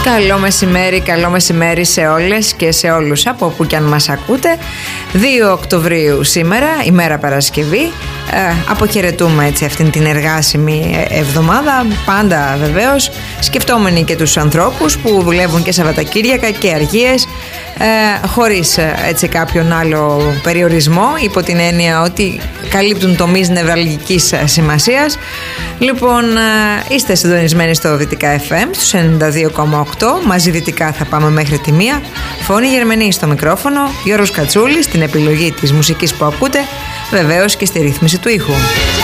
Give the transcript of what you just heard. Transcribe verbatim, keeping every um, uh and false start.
Καλό μεσημέρι, καλό μεσημέρι σε όλες και σε όλους από όπου και αν μας ακούτε. δύο Οκτωβρίου σήμερα, ημέρα Παρασκευή. ε, Αποχαιρετούμε έτσι αυτήν την εργάσιμη εβδομάδα. Πάντα βεβαίως σκεφτόμενοι και τους ανθρώπους που δουλεύουν και Σαββατοκύριακα και αργίες, ε, χωρίς έτσι κάποιον άλλο περιορισμό, υπό την έννοια ότι καλύπτουν τομείς νευραλγικής σημασίας. Λοιπόν, είστε συντονισμένοι στο Δυτικά εφ εμ στους ενενήντα δύο κόμμα οκτώ. Μαζί δυτικά θα πάμε μέχρι τη μία. Φωνή Γερμενή στο μικρόφωνο, Γιώργος Κατσούλης στην επιλογή της μουσικής που ακούτε, βεβαίως και στη ρύθμιση του ήχου.